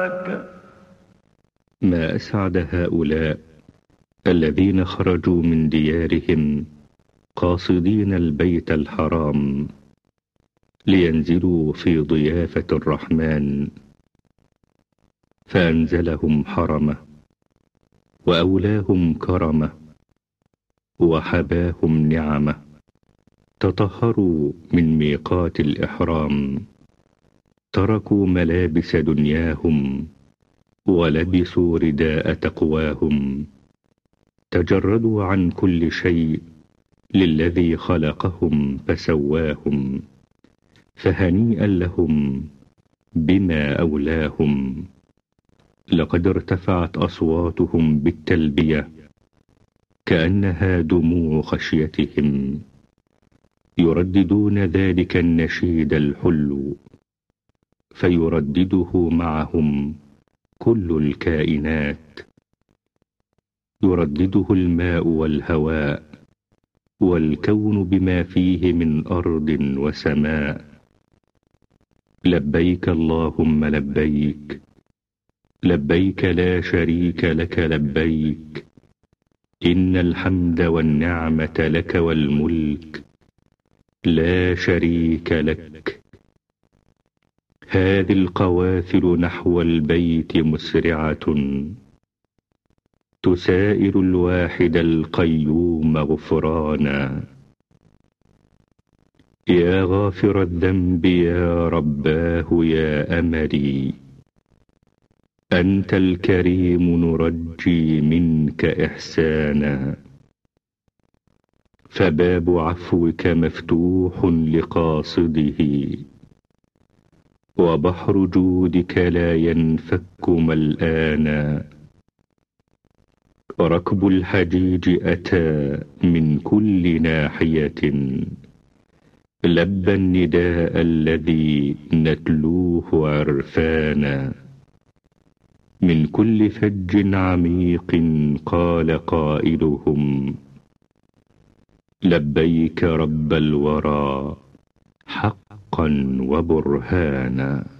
ذاك. ما أسعد هؤلاء الذين خرجوا من ديارهم قاصدين البيت الحرام لينزلوا في ضيافة الرحمن، فأنزلهم حرمه وأولاهم كرمه وحباهم نعمه. تطهروا من ميقات الإحرام، تركوا ملابس دنياهم ولبسوا رداء تقواهم، تجردوا عن كل شيء للذي خلقهم فسواهم، فهنيئا لهم بما أولاهم. لقد ارتفعت أصواتهم بالتلبية كأنها دموع خشيتهم، يرددون ذلك النشيد الحلو، فيردده معهم كل الكائنات، يردده الماء والهواء والكون بما فيه من أرض وسماء. لبيك اللهم لبيك، لبيك لا شريك لك لبيك، إن الحمد والنعمة لك والملك لا شريك لك. هذه القوافل نحو البيت مسرعة، تسائل الواحد القيوم غفرانا. يا غافر الذنب يا رباه يا أملي، أنت الكريم نرجي منك إحسانا. فباب عفوك مفتوح لقاصده، وبحر جودك لا ينفك ملآنا. ركب الحجيج أتى من كل ناحية، لبى النداء الذي نتلوه عرفانا. من كل فج عميق قال قائلهم، لبيك رب الورى حقا وبرهانا.